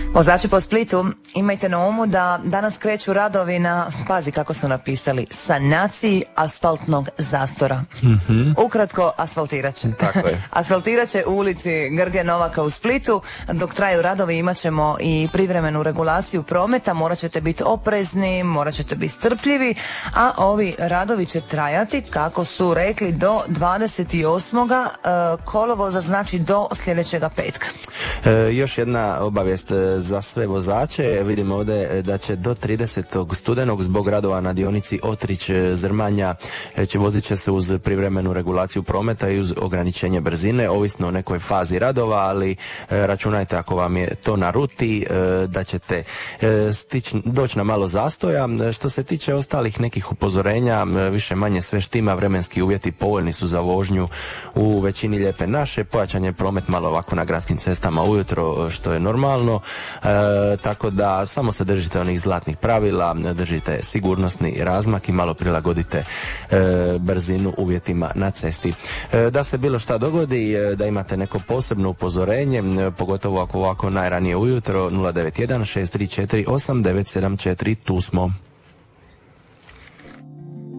Vozači po Splitu, imajte na umu da danas kreću radovi na, pazi kako su napisali, sanaciji asfaltnog zastora. Ukratko, asfaltirat će. Tako je. Asfaltirat će u ulici Grge Novaka u Splitu. Dok traju radovi imat ćemo i privremenu regulaciju prometa, morat ćete biti oprezni, morat ćete biti strpljivi, a ovi radovi će trajati, kako su rekli, do 28. kolovoza, znači do sljedećega petka. Još jedna obavijest za sve vozače. Vidimo ovdje da će do 30. studenog zbog radova na dionici Otrić-Zrmanja vozit će se uz privremenu regulaciju prometa i uz ograničenje brzine, ovisno o nekoj fazi radova, ali računajte ako vam je to na ruti da ćete doći na malo zastoja. Što se tiče ostalih nekih upozorenja, više manje sve štima, vremenski uvjeti povoljni su za vožnju u većini Lijepe naše, pojačan je promet malo ovako na gradskim cestama ujutro, što je normalno, tako da samo se držite onih zlatnih pravila, držite sigurnosni razmak i malo prilagodite brzinu uvjetima na cesti. Da se bilo šta dogodi, da imate neko posebno upozorenje, pogotovo ako ovako najranije ujutro, 091 634 8974, tu smo.